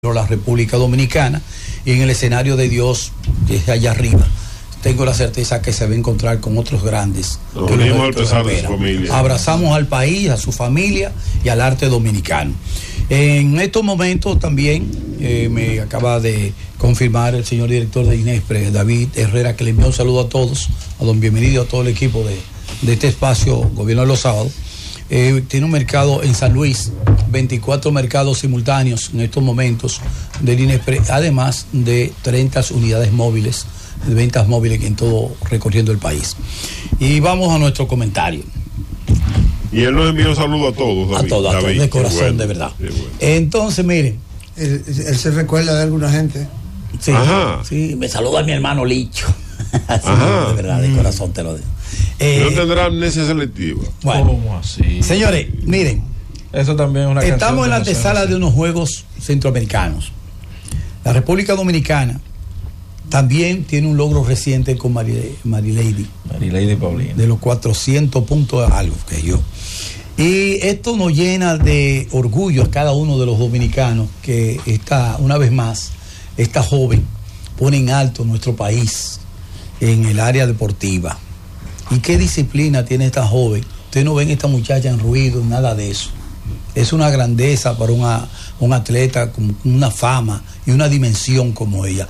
la República Dominicana, y en el escenario de Dios, que es allá arriba, tengo la certeza que se va a encontrar con otros grandes. Nos unimos al pesar de su familia. Abrazamos al país, a su familia y al arte dominicano. En estos momentos también me acaba de confirmar el señor director de INESPRE, David Herrera, que le envió un saludo a todos, a don Bienvenido, a todo el equipo de este espacio Gobierno de los Sábados. Tiene un mercado en San Luis, 24 mercados simultáneos en estos momentos del INESPRE, además de 30 unidades móviles, de ventas móviles en todo recorriendo el país. Y vamos a nuestro comentario. Y él nos envía un saludo a todos, David. A todos, de corazón, bueno, de verdad. Bueno. Entonces, miren. Él se recuerda de alguna gente. Sí, sí, me saluda a mi hermano Licho. Así, de verdad, de corazón te lo digo. No tendrá amnesia selectiva. Bueno, ¿cómo así? Señores, miren. Eso también es una estamos en la antesala de unos Juegos Centroamericanos. La República Dominicana también tiene un logro reciente con Marilady Paulino, de los 400 puntos algo que yo. Y esto nos llena de orgullo a cada uno de los dominicanos que una vez más, esta joven pone en alto nuestro país en el área deportiva. ¿Y qué disciplina tiene esta joven? Ustedes no ven a esta muchacha en ruido, nada de eso. Es una grandeza para un atleta con una fama y una dimensión como ella.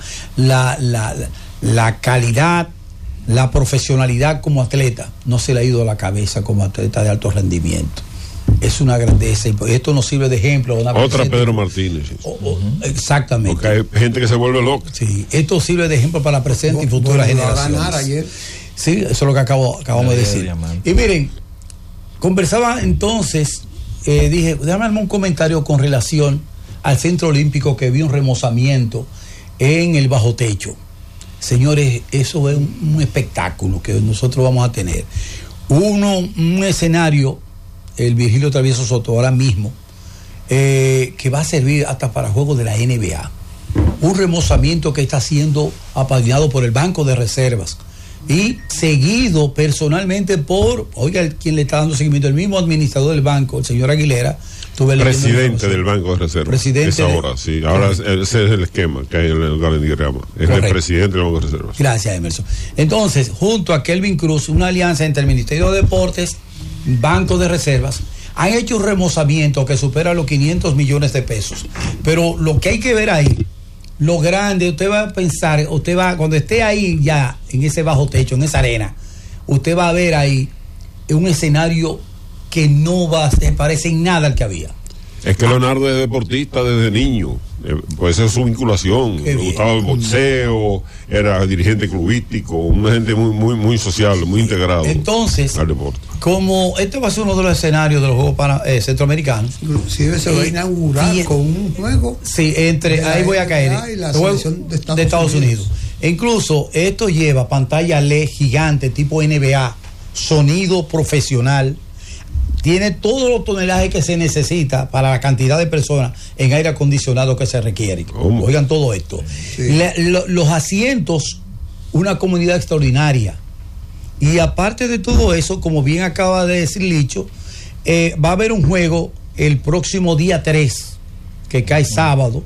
La calidad, la profesionalidad como atleta no se le ha ido a la cabeza como atleta de alto rendimiento. Es una grandeza y esto nos sirve de ejemplo. Otra Pedro Martínez. Exactamente. Porque hay gente que se vuelve loca. Sí, esto sirve de ejemplo para presente y futuras generaciones. A ganar ayer. Sí, eso es lo que acabamos de decir. Y miren, conversaba entonces, dije, déjame darme un comentario con relación al Centro Olímpico, que vi un remozamiento en el bajo techo. Señores, eso es un espectáculo que nosotros vamos a tener. Un escenario, el Virgilio Travieso Soto ahora mismo, que va a servir hasta para juegos de la NBA. Un remozamiento que está siendo apadrinado por el Banco de Reservas y seguido personalmente por, oiga, quien le está dando seguimiento, el mismo administrador del banco, el señor Aguilera. Presidente del Banco de Reservas. Presidente. Ahora ese es el esquema que hay en el organigrama. Es el presidente del Banco de Reservas. Gracias, Emerson. Entonces, junto a Kelvin Cruz, una alianza entre el Ministerio de Deportes, Banco de Reservas, han hecho un remozamiento que supera los 500 millones de pesos. Pero lo que hay que ver ahí, lo grande, usted va a pensar, cuando esté ahí ya, en ese bajo techo, en esa arena, usted va a ver ahí un escenario que no se parece en nada al que había. Es que Leonardo es deportista desde niño, pues esa es su vinculación. Le gustaba el boxeo, era dirigente clubístico, una gente muy social, muy integrado. Entonces, al deporte. Como este va a ser uno de los escenarios de los Juegos Centroamericanos. Inclusive se va a inaugurar con un juego. Sí, ahí voy a caer. Y la selección de Estados Unidos. E incluso esto lleva pantalla LED gigante tipo NBA, sonido profesional. Tiene todos los tonelajes que se necesita para la cantidad de personas en aire acondicionado que se requiere. Oigan todo esto. Sí. Los asientos, una comunidad extraordinaria. Y aparte de todo eso, como bien acaba de decir Licho, va a haber un juego el próximo día 3, que cae sábado,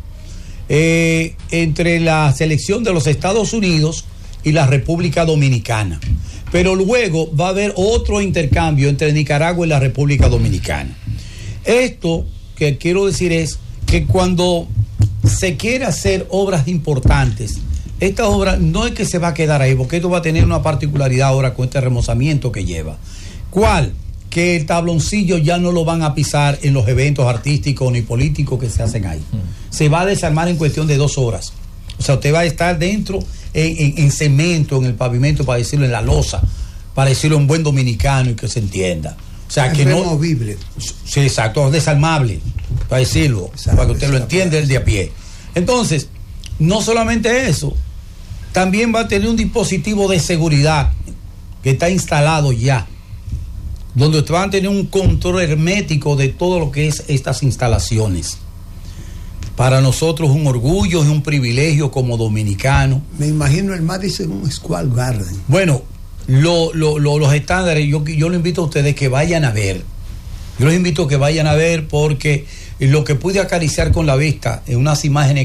entre la selección de los Estados Unidos y la República Dominicana. Pero luego va a haber otro intercambio entre Nicaragua y la República Dominicana. Esto que quiero decir es que cuando se quiere hacer obras importantes, esta obra no es que se va a quedar ahí, porque esto va a tener una particularidad ahora con este remozamiento que lleva. ¿Cuál? Que el tabloncillo ya no lo van a pisar en los eventos artísticos ni políticos que se hacen ahí. Se va a desarmar en cuestión de 2 horas. O sea, usted va a estar dentro en cemento, en el pavimento, para decirlo en la losa, para decirlo en buen dominicano y que se entienda. O sea, es que removible. Sí, exacto, desarmable, para decirlo, exacto, para que usted lo entienda el de a pie. Entonces, no solamente eso, también va a tener un dispositivo de seguridad que está instalado ya, donde usted va a tener un control hermético de todo lo que es estas instalaciones. Para nosotros un orgullo, es un privilegio como dominicano. Me imagino el Madison Square Garden. Bueno, los estándares, yo lo invito a ustedes que vayan a ver. Yo los invito a que vayan a ver porque y lo que pude acariciar con la vista en unas imágenes